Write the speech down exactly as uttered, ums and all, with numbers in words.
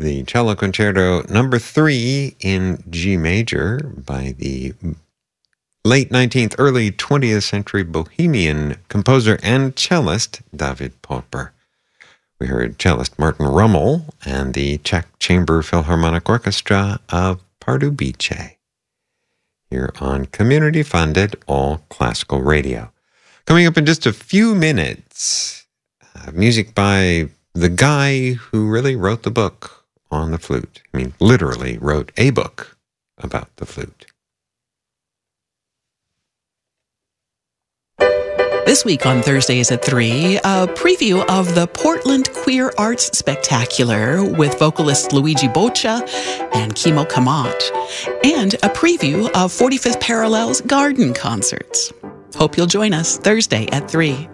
the Cello Concerto number three in G major by the late nineteenth, early twentieth century Bohemian composer and cellist David Popper. We heard cellist Martin Rummel and the Czech Chamber Philharmonic Orchestra of Pardubice here on community-funded all classical radio. Coming up in just a few minutes, uh, music by the guy who really wrote the book on the flute. I mean, literally wrote a book about the flute. This week on Thursdays at three, a preview of the Portland Queer Arts Spectacular with vocalists Luigi Boccia and Kimo Kamat, and a preview of forty-fifth Parallel's garden concerts. Hope you'll join us Thursday at three.